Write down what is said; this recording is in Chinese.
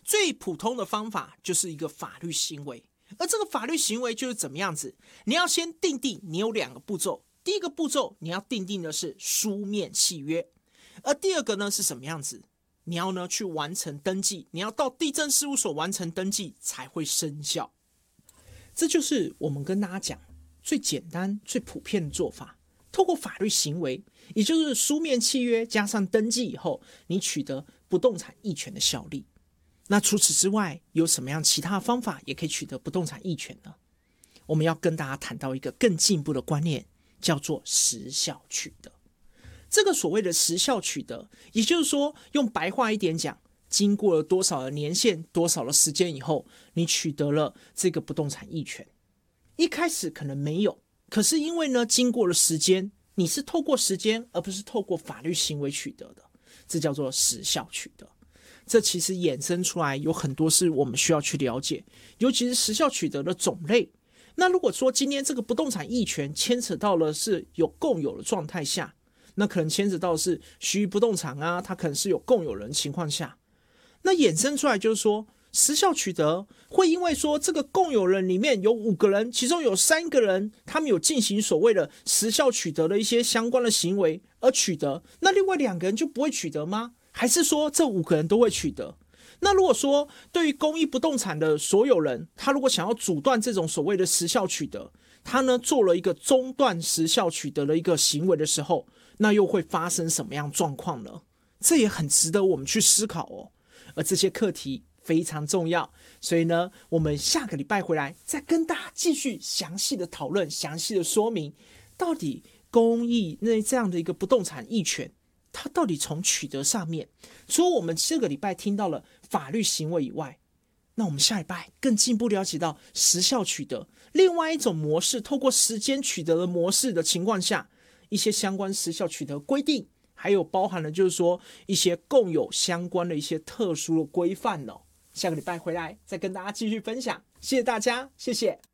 最普通的方法就是一个法律行为，而这个法律行为就是怎么样子？你要先订定，你有2个步骤。第一个步骤，你要订定的是书面契约，而第二个呢是什么样子？你要呢去完成登记，你要到地政事务所完成登记才会生效。这就是我们跟大家讲最简单、最普遍的做法。透过法律行为，也就是书面契约加上登记以后，你取得不动产役权的效力。那除此之外，有什么样其他的方法也可以取得不动产役权呢？我们要跟大家谈到一个更进一步的观念，叫做时效取得。这个所谓的时效取得，也就是说，用白话一点讲，经过了多少的年限、多少的时间以后，你取得了这个不动产役权。一开始可能没有，可是因为呢，经过了时间，你是透过时间，而不是透过法律行为取得的，这叫做时效取得。这其实衍生出来有很多是我们需要去了解，尤其是时效取得的种类。那如果说今天这个不动产役权牵扯到了是有共有的状态下，那可能牵扯到的是虚拟不动产啊，它可能是有共有人的情况下，那衍生出来就是说，时效取得会因为说这个共有人里面有5个人，其中有3个人他们有进行所谓的时效取得的一些相关的行为而取得，那另外2个人就不会取得吗？还是说这5个人都会取得？那如果说对于公益不动产的所有人，他如果想要阻断这种所谓的时效取得，他呢做了一个中断时效取得的一个行为的时候，那又会发生什么样状况呢？这也很值得我们去思考哦。而这些课题非常重要，所以呢，我们下个礼拜回来再跟大家继续详细的讨论、详细的说明，到底公益那这样的一个不动产役权，它到底从取得上面，除了我们这个礼拜听到了法律行为以外，那我们下礼拜更进一步了解到时效取得另外一种模式，透过时间取得的模式的情况下，一些相关时效取得规定，还有包含了就是说一些共有相关的一些特殊的规范哦。下个礼拜回来再跟大家继续分享，谢谢大家，谢谢。